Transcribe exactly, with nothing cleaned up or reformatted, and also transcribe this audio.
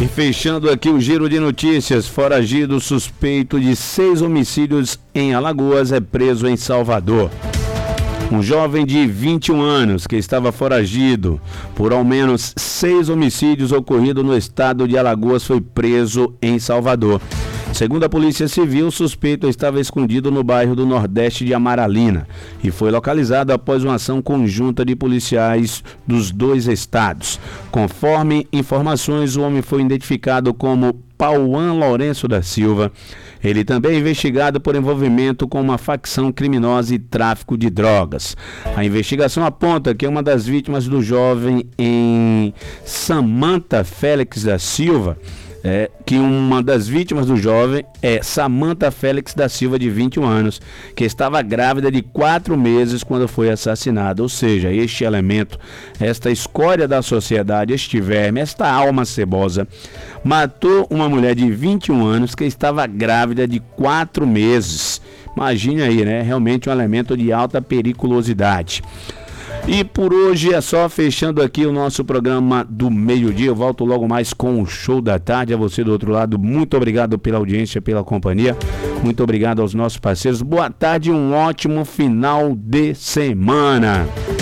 E fechando aqui o giro de notícias, foragido suspeito de seis homicídios em Alagoas é preso em Salvador. Um jovem de vinte e um anos que estava foragido por ao menos seis homicídios ocorridos no estado de Alagoas foi preso em Salvador. Segundo a Polícia Civil, o suspeito estava escondido no bairro do Nordeste de Amaralina e foi localizado após uma ação conjunta de policiais dos dois estados. Conforme informações, o homem foi identificado como Pauan Lourenço da Silva. Ele também é investigado por envolvimento com uma facção criminosa e tráfico de drogas. A investigação aponta que uma das vítimas do jovem em Samanta Félix da Silva É, que uma das vítimas do jovem é Samanta Félix da Silva, de vinte e um anos, que estava grávida de quatro meses quando foi assassinada. Ou seja, este elemento, esta escória da sociedade, este verme, esta alma cebosa, matou uma mulher de vinte e um anos que estava grávida de quatro meses. Imagine aí, né? Realmente um elemento de alta periculosidade. E por hoje é só, fechando aqui o nosso programa do meio-dia. Eu volto logo mais com o Show da Tarde. A você do outro lado, muito obrigado pela audiência, pela companhia. Muito obrigado aos nossos parceiros. Boa tarde e um ótimo final de semana.